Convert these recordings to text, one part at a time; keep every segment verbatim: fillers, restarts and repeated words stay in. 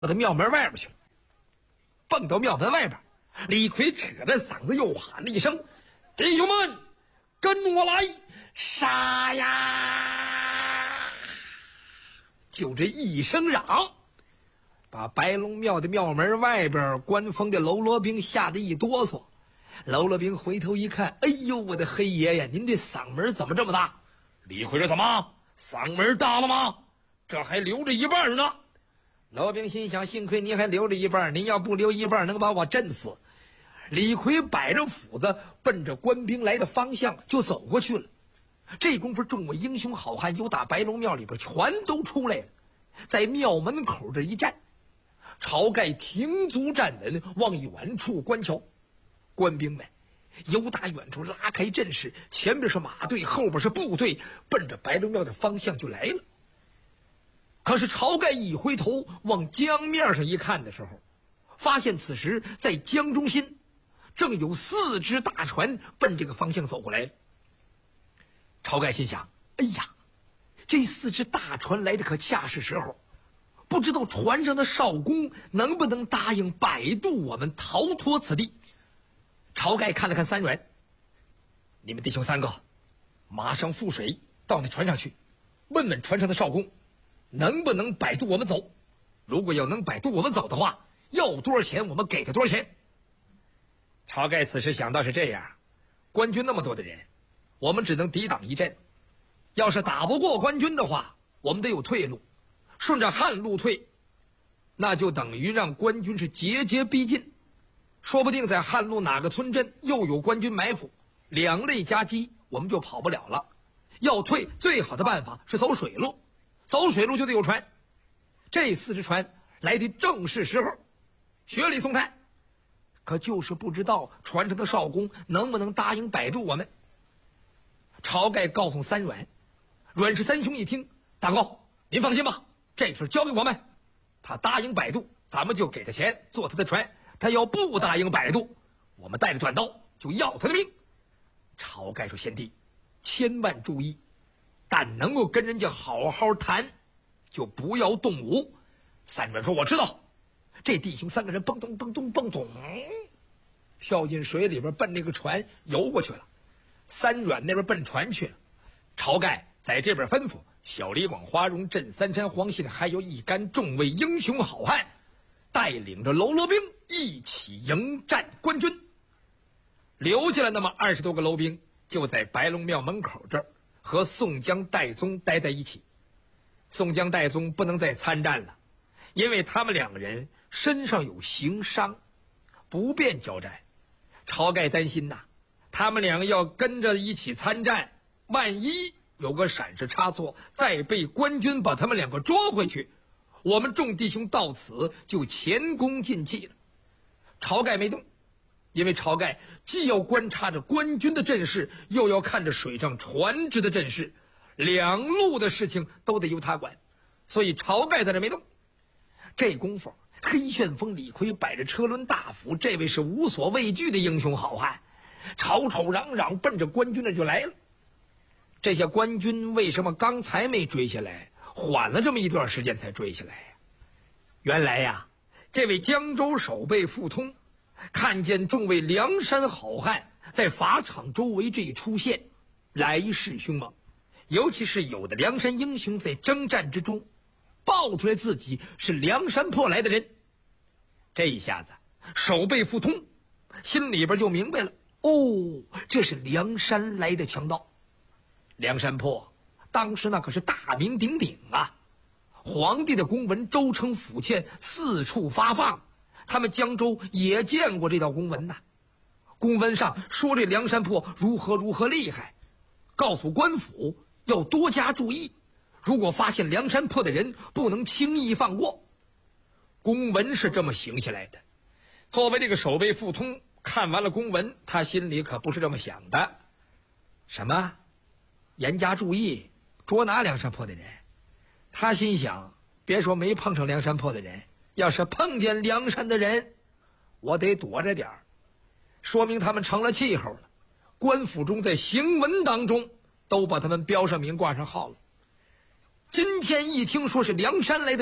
到庙门外边去了。蹦到庙门外边，李逵扯着嗓子又喊了一声：“弟兄们，跟我来，杀呀！”就这一声嚷，把白龙庙的庙门外边关封的喽啰兵吓得一哆嗦。喽啰兵回头一看，哎呦，我的黑爷爷，您这嗓门怎么这么大？李逵说：“怎么嗓门大了吗？这还留着一半呢。”老兵心想，幸亏您还留着一半，您要不留一半能把我震死。李逵摆着斧子奔着官兵来的方向就走过去了。这功夫众位英雄好汉由打白龙庙里边全都出来了，在庙门口这一站，晁盖停足站稳，往远处观瞧。官兵们由打远处拉开阵势，前边是马队，后边是部队，奔着白龙庙的方向就来了。可是晁盖一回头往江面上一看的时候，发现此时在江中心正有四只大船奔这个方向走过来了。晁盖心想，哎呀，这四只大船来的可恰是时候，不知道船上的少公能不能答应摆渡我们逃脱此地。晁盖看了看三员，你们弟兄三个马上覆水到那船上去，问问船上的少公能不能摆渡我们走。如果要能摆渡我们走的话，要多少钱我们给他多少钱。晁盖此时想到是这样，官军那么多的人，我们只能抵挡一阵，要是打不过官军的话，我们得有退路，顺着汉路退，那就等于让官军是节节逼近，说不定在汉路哪个村镇又有官军埋伏，两肋夹击，我们就跑不了了。要退最好的办法是走水路，走水路就得有船。这四只船来的正是时候，雪里送炭，可就是不知道船上的少公能不能答应摆渡我们。晁盖告诉三阮，阮氏三兄一听，大哥您放心吧，这事交给我们，他答应摆渡咱们就给他钱坐他的船，他要不答应摆渡，我们带着短刀就要他的命。晁盖说，贤弟千万注意，但能够跟人家好好谈，就不要动武。三阮说，我知道。这弟兄三个人蹦咚蹦咚蹦咚跳进水里边，奔那个船游过去了。三阮那边奔船去了。晁盖在这边吩咐小李广、花荣、镇三山、黄信，还有一干众位英雄好汉，带领着喽啰兵一起迎战官军。留下了那么二十多个喽兵，就在白龙庙门口这儿和宋江、戴宗待在一起。宋江、戴宗不能再参战了，因为他们两个人身上有刑伤，不便交战。晁盖担心呐，他们两个要跟着一起参战，万一有个闪失差错，再被官军把他们两个捉回去，我们众弟兄到此就前功尽弃了。晁盖没动，因为晁盖既要观察着官军的阵势，又要看着水上船只的阵势，两路的事情都得由他管，所以晁盖在这没动。这功夫，黑旋风李逵摆着车轮大斧，这位是无所畏惧的英雄好汉，吵吵嚷嚷奔着官军那就来了。这些官军为什么刚才没追下来，缓了这么一段时间才追下来呀？原来呀，这位江州守备傅通看见众位梁山好汉在法场周围这一出现，来势凶猛，尤其是有的梁山英雄在征战之中爆出来自己是梁山泊来的人。这一下子守备傅通心里边就明白了，哦，这是梁山来的强盗。梁山泊当时那可是大名鼎鼎啊，皇帝的公文州城府县四处发放，他们江州也见过这道公文呐。公文上说这梁山泊如何如何厉害，告诉官府要多加注意，如果发现梁山泊的人不能轻易放过。公文是这么行下来的。作为这个守备傅通看完了公文，他心里可不是这么想的。什么严加注意捉拿梁山泊的人？他心想，别说没碰上梁山泊的人，要是碰见梁山的人，我得躲着点儿，说明他们成了气候了。官府中在行文当中都把他们标上名挂上号了。今天一听说是梁山来的人，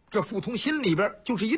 这傅通心里边就是一